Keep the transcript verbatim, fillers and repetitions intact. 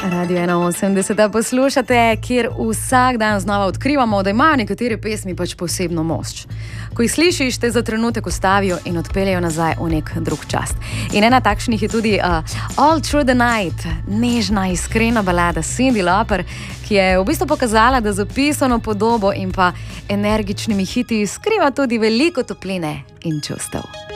Radio ena osemdeset poslušate, kjer vsak dan znova odkrivamo, da imajo nekatere pesmi pač posebno moč. Ko jih slišiš, te za trenutek ustavijo in odpeljejo nazaj v nek drug čas. In ena takšnih je tudi uh, All Through the Night, nežna, iskrena balada Cyndi Lauper, ki je v bistvu pokazala, da za pisano podobo in pa energičnimi hiti skriva tudi veliko topline in čustev.